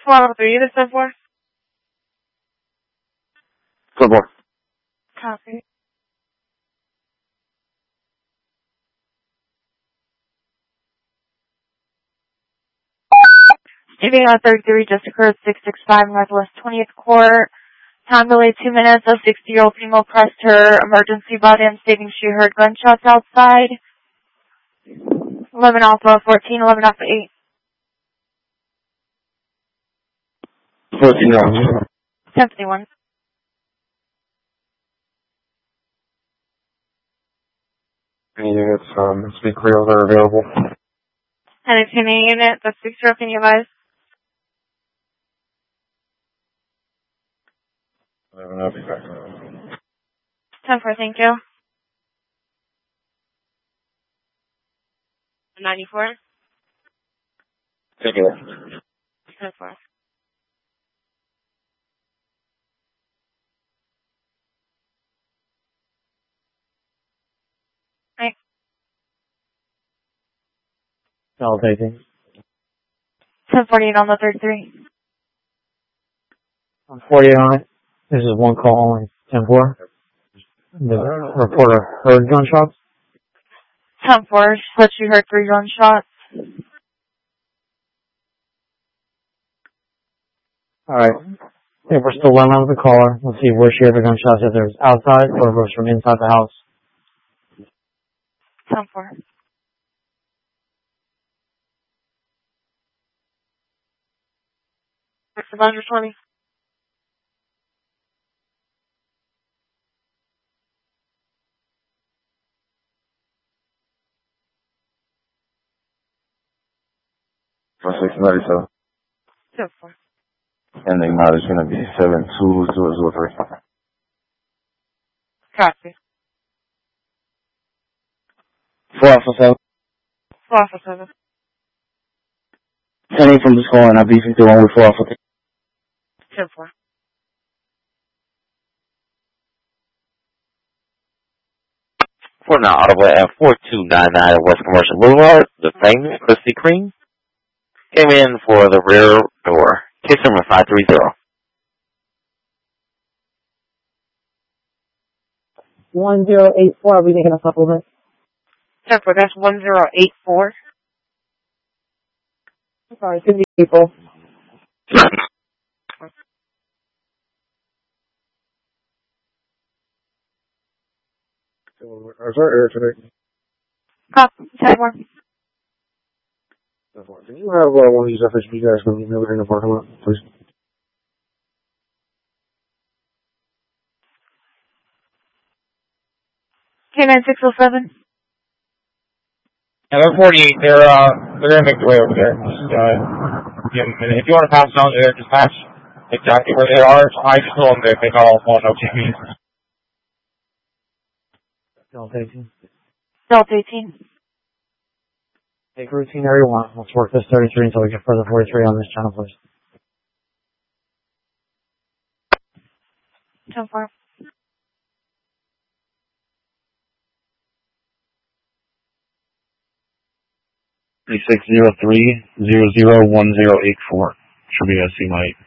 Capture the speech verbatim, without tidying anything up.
four oh three, this is four. Four. Copy. Shooting on thirty-three just occurred, six six five Northwest twentieth Court. Time delay two minutes. A sixty-year-old female pressed her emergency button, stating she heard gunshots outside. eleven Alpha fourteen, eleven Alpha eight. fourteen Alpha. ten fifty-one. Any units, um, speak wheels are available. And a tuning unit, that's six zero, can you advise? eleven Alpha. ten four, thank you. ninety-four. Take it. ten four. Right. I'll take it. ten forty-eight on the thirty-three. I'm forty-eight on it. This is one call only. ten four. The reporter heard gunshots. ten four, she said she heard three gunshots. Alright. If we're still running out of the caller, let's see where she heard the gunshots, if there's outside or if it was from inside the house. ten four. six one twenty. For six ninety-seven. ten four. And the amount is going to be seven two zero zero three. Copy. four Alpha seven. four Alpha seven. Sending from this call and I'll be fifty-one with four Alpha three. ten four. For now, Audible at four two nine nine West Commercial Boulevard, the famous Krispy Kreme came in for the rear door. Case number five three zero. one zero eight four, are we making a supplement? ten four, that's one zero eight four. Sorry, too many people. Is our air today? Copy. ten four. Can you have uh, one of these F H P guys come meet me over here in the parking lot, please? K nine six oh seven. Yeah, they're forty-eight. They're uh, they're gonna make their way over there. Just, uh, give them a minute. If you want to pass down to their dispatch, exactly where they are, I just told them that they got all phone no T Vs. Delta eighteen. Delta eighteen. Take routine area one. Let's work this thirty-three until we get further forty-three on this channel, please. ten four. three six zero three zero zero one zero eight four. Should be S C Light.